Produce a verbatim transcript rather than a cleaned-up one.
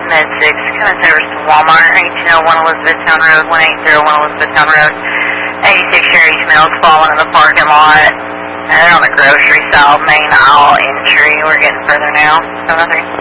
Med six, coming service to Walmart, eighteen oh one Elizabethtown Road, one eight zero one Elizabethtown Road. eighty-six Sherry's Mills falling in the parking lot. They're on the grocery style main aisle entry. We're getting further now. seven oh three.